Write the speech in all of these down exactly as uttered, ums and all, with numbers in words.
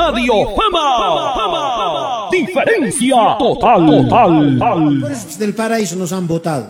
Radio Fama. Fama. Diferencia total. Total. Por eso del paraíso nos han votado.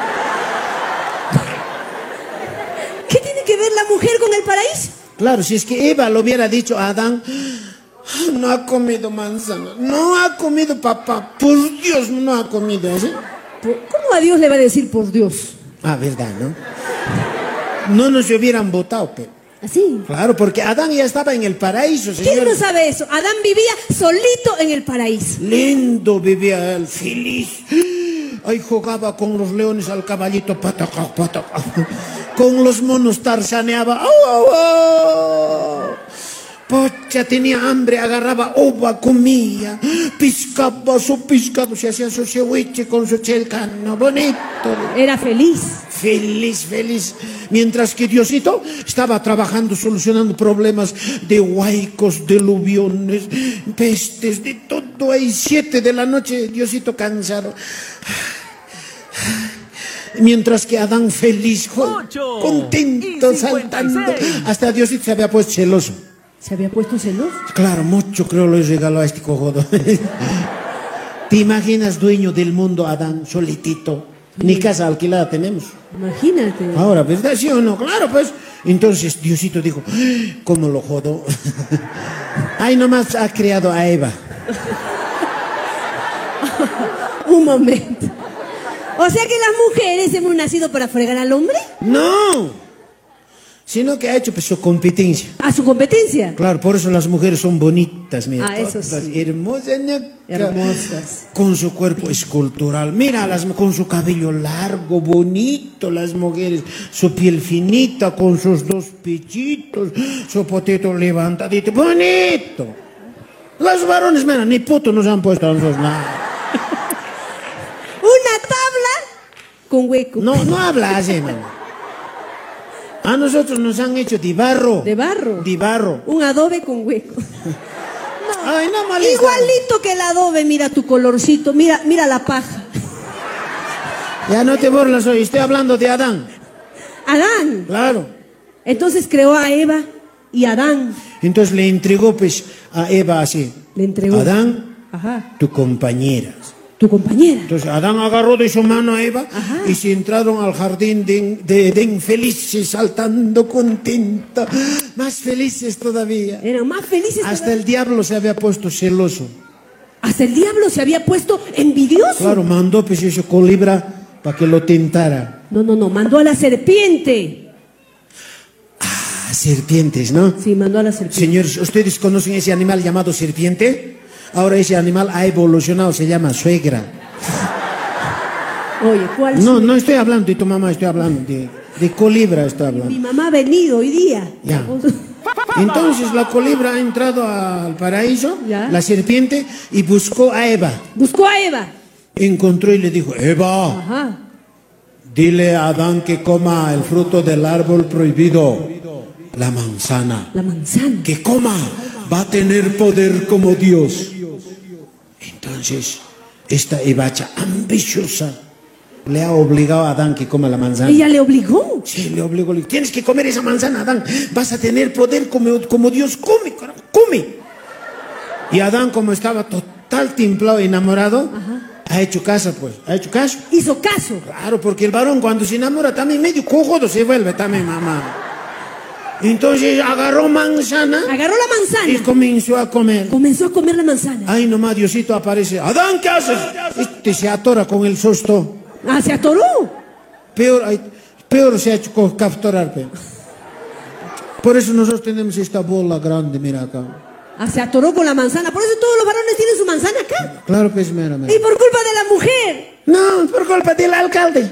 ¿Qué tiene que ver la mujer con el paraíso? Claro, si es que Eva lo hubiera dicho a Adán, no ha comido manzana, no ha comido papá, por Dios no ha comido, ¿sí? ¿Cómo a Dios le va a decir por Dios? Ah, verdad, ¿no? No nos hubieran votado, pero... ¿Así? Claro, porque Adán ya estaba en el paraíso, señor. ¿Quién no sabe eso? Adán vivía solito en el paraíso. Lindo vivía él, feliz. Ahí jugaba con los leones al caballito, pataca, pataca. Con los monos tarzaneaba. ¡Au, au, au! Pocha, tenía hambre, agarraba uva, comía, piscaba su pescado, se hacía su ceviche con su chelcano, bonito. Era feliz. Feliz, feliz. Mientras que Diosito estaba trabajando, solucionando problemas de huaicos, de luviones, pestes, de todo. Ahí siete de la noche, Diosito cansado. Mientras que Adán feliz, contento, saltando. Hasta Diosito se había puesto celoso. ¿Se había puesto celoso? Claro, mucho creo lo regaló a este cojodo. ¿Te imaginas dueño del mundo, Adán, solitito? Sí. Ni casa alquilada tenemos. Imagínate. Ahora, ¿verdad? ¿Sí o no? Claro, pues. Entonces Diosito dijo, ¿cómo lo jodo? Ahí nomás ha creado a Eva. Un momento. O sea que las mujeres hemos nacido para fregar al hombre. No. Sino que ha hecho pues, su competencia. ¿A su competencia? Claro, por eso las mujeres son bonitas, mira. Ah, eso sí. Hermosas, ¿no? Hermosas. Con su cuerpo escultural. Mira, las, con su cabello largo, bonito, las mujeres. Su piel finita, con sus dos pechitos, su potito levantadito. Bonito. Los varones, mira, ni puto nos han puesto a nosotros nada. Una tabla con hueco. No, no habla así, man. A nosotros nos han hecho de barro. ¿De barro? De barro. Un adobe con hueco. No. Ay, no, malista. Igualito que el adobe, mira tu colorcito, mira, mira la paja. Ya no te burlas hoy, estoy hablando de Adán. ¿Adán? Claro. Entonces creó a Eva y Adán. Entonces le entregó pues a Eva así. Le entregó. Adán, ajá, tu compañera. Tu compañera. Entonces Adán agarró de su mano a Eva. Ajá. Y se entraron al jardín de, de Edén felices, saltando contenta, más felices todavía. Eran más felices Hasta todavía. El diablo se había puesto celoso. Hasta el diablo se había puesto envidioso. Claro, mandó pues ese colibra para que lo tentara. No, no, no, mandó a la serpiente. Ah, serpientes, ¿no? Sí, mandó a la serpiente. Señores, ¿ustedes conocen ese animal llamado serpiente? Ahora ese animal ha evolucionado, se llama suegra. Oye, ¿cuál? No, no estoy hablando de tu mamá, estoy hablando de, de colibra, estoy hablando. Mi mamá ha venido hoy día. Ya. Entonces la colibra ha entrado al paraíso, ¿ya? La serpiente, y buscó a Eva. Buscó a Eva. Encontró y le dijo, Eva, ajá, dile a Adán que coma el fruto del árbol prohibido, la manzana. La manzana. Que coma, va a tener poder como Dios. Entonces, esta Evacha ambiciosa le ha obligado a Adán que coma la manzana. ¿Ella le obligó? Sí, le obligó. Le dijo, tienes que comer esa manzana, Adán. Vas a tener poder como, como Dios. Come, carajo, come. Y Adán, como estaba total templado, enamorado, ajá, ha hecho caso, pues. Ha hecho caso. ¿Hizo caso? Claro, porque el varón cuando se enamora también medio cojodo se vuelve también, mamá. Entonces agarró manzana. Agarró la manzana. Y comenzó a comer. Comenzó a comer la manzana. Ay, nomás Diosito aparece. Adán, ¿qué haces? Este se atora con el susto. Ah, ¿se atoró? Peor, ay, peor se ha hecho capturar. Pe. Por eso nosotros tenemos esta bola grande, mira acá. Ah, se atoró con la manzana. Por eso todos los varones tienen su manzana acá. Claro, pues, mira, mira. Y por culpa de la mujer. No, por culpa del alcalde.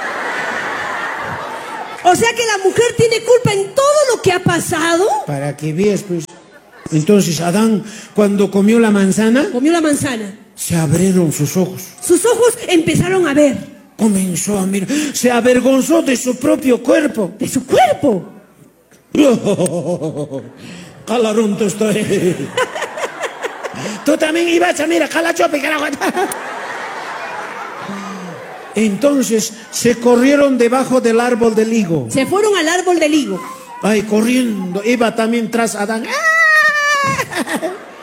O sea que la mujer tiene culpa en todo lo que ha pasado. Para que veas, pues. Entonces Adán, cuando comió la manzana, comió la manzana, se abrieron sus ojos. Sus ojos empezaron a ver. Comenzó a mirar. Se avergonzó de su propio cuerpo. ¿De su cuerpo? Calarón tú estoy. Tú también ibas a mirar, calachope, carajo. Entonces se corrieron debajo del árbol del higo. Se fueron al árbol del higo. Ay, corriendo. Eva también tras Adán. ¡Ah!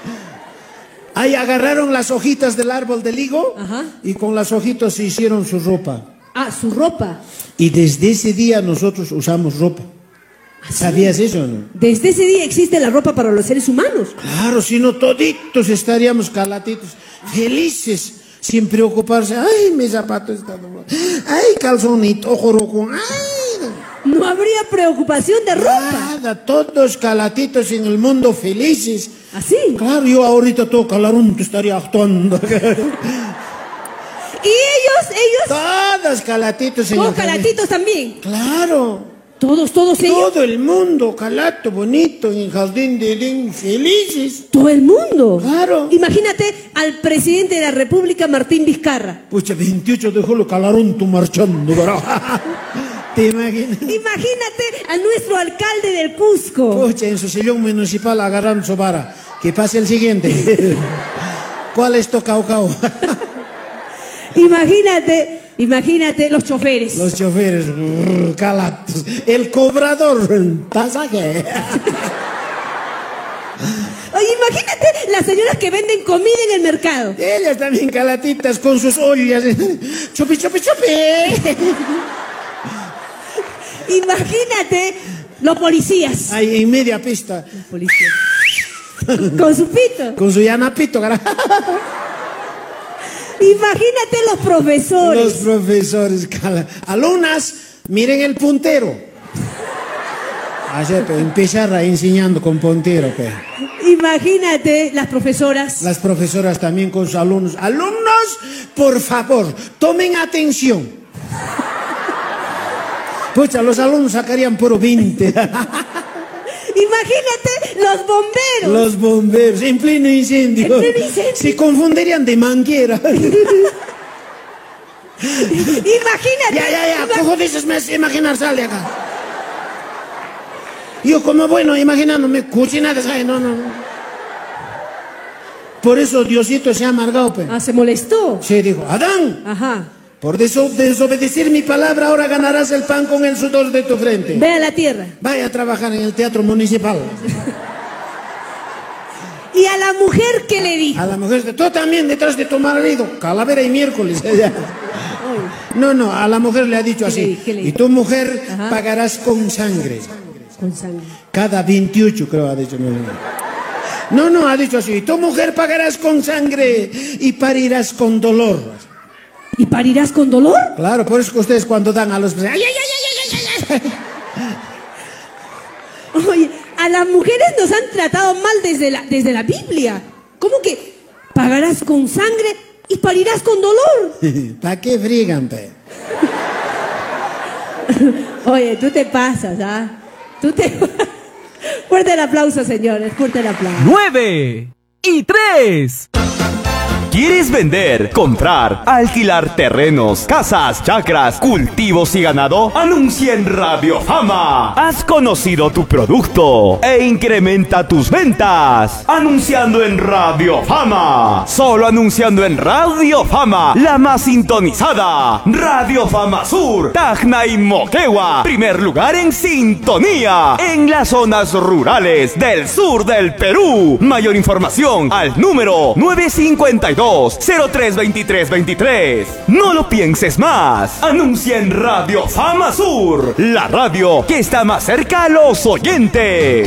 Ahí agarraron las hojitas del árbol del higo. Ajá. Y con las hojitas se hicieron su ropa. Ah, su ropa. Y desde ese día nosotros usamos ropa. ¿Sabías eso o no? Desde ese día existe la ropa para los seres humanos. Claro, si no toditos estaríamos calatitos, felices, sin preocuparse. Ay, mi zapato está doblado. Ay, calzonito, joroco. Ay. No habría preocupación de ropa. Nada, todos calatitos en el mundo, felices. ¿Así? Claro, yo ahorita todo calarón te estaría actuando. ¿Y ellos, ellos? Todos calatitos en ¿Todos el jardín. calatitos también? Claro. Todos, todos ellos. Todo el mundo, calato, bonito, en el jardín de Edén, felices. Todo el mundo. Claro. Imagínate al presidente de la República, Martín Vizcarra. Pucha, veintiocho de julio, calarón tú marchando, ¿verdad? ¿Te imaginas? Imagínate a nuestro alcalde del Cusco. Pucha, en su sillón municipal agarrando su vara. Que pase el siguiente. ¿Cuál es tu caucao? Imagínate, imagínate los choferes. Los choferes, brr, calatos. El cobrador, pasaje. Oye, imagínate las señoras que venden comida en el mercado. Ellas también calatitas con sus ollas. Chupi, chupi, chupi. Imagínate los policías. Ahí en media pista. Los policías. Con su pito. Con su llanapito, carajo. Imagínate los profesores. Los profesores, cala. Alumnas, miren el puntero. Así, pues, empezar a enseñando con puntero, pues. Imagínate las profesoras. Las profesoras también con sus alumnos. Alumnos, por favor, tomen atención. Pucha, los alumnos sacarían puro veinte. Imagínate los bomberos. Los bomberos, en pleno incendio. En pleno incendio. Se confundirían de manguera. Imagínate. Ya, ya, ya, ima- cojo de esas, me hace imaginar, sal de acá. Yo como bueno, imaginándome, cuchinadas, ay, no, no, no. Por eso Diosito se ha amargado, pe. Ah, se molestó. Se dijo, Adán, Ajá. por deso- desobedecer mi palabra, ahora ganarás el pan con el sudor de tu frente. Ve a la tierra. Vaya a trabajar en el teatro municipal. Y a la mujer que le dijo. A la mujer, tú también detrás de tu marido, calavera y miércoles. No, no, a la mujer le ha dicho ¿Qué así. le- qué le Y dijo? tu mujer Ajá. pagarás con sangre. Con sangre. Cada veintiocho, creo, ha dicho. No, no, ha dicho así. Tu mujer pagarás con sangre y parirás con dolor. ¿Y parirás con dolor? Claro, por eso que ustedes cuando dan a los... ¡Ay, ay, ay, ay, ay, ay, ay! Oye, a las mujeres nos han tratado mal desde la, desde la Biblia. ¿Cómo que pagarás con sangre y parirás con dolor? ¿Para qué frigan, pe? Oye, tú te pasas, ¿ah? Tú te... Fuerte el aplauso, señores, fuerte el aplauso. nueve y tres. ¿Quieres vender, comprar, alquilar terrenos, casas, chacras, cultivos y ganado? Anuncia en Radio Fama. Has conocido tu producto e incrementa tus ventas. Anunciando en Radio Fama. Solo anunciando en Radio Fama, la más sintonizada. Radio Fama Sur, Tacna y Moquegua. Primer lugar en sintonía en las zonas rurales del sur del Perú. Mayor información al número nueve cinco dos, cero tres dos tres dos tres. No lo pienses más. Anuncia en Radio Fama Sur, la radio que está más cerca a los oyentes.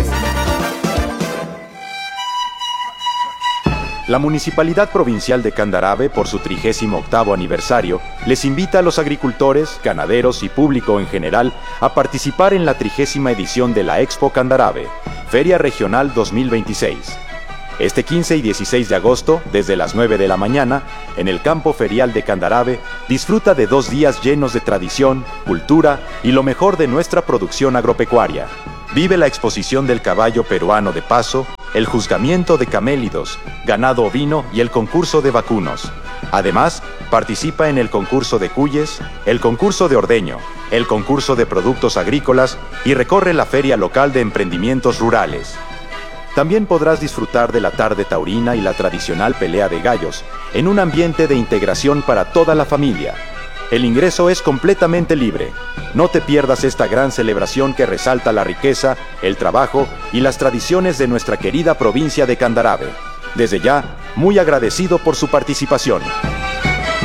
La Municipalidad Provincial de Candarave, por su trigésimo octavo aniversario, les invita a los agricultores, ganaderos y público en general a participar en la trigésima edición de la Expo Candarave, Feria Regional dos mil veintiséis. Este quince y dieciséis de agosto, desde las nueve de la mañana, en el campo ferial de Candarave, disfruta de dos días llenos de tradición, cultura y lo mejor de nuestra producción agropecuaria. Vive la exposición del caballo peruano de paso, el juzgamiento de camélidos, ganado ovino y el concurso de vacunos. Además, participa en el concurso de cuyes, el concurso de ordeño, el concurso de productos agrícolas y recorre la feria local de emprendimientos rurales. También podrás disfrutar de la tarde taurina y la tradicional pelea de gallos, en un ambiente de integración para toda la familia. El ingreso es completamente libre. No te pierdas esta gran celebración que resalta la riqueza, el trabajo y las tradiciones de nuestra querida provincia de Candarave. Desde ya, muy agradecido por su participación.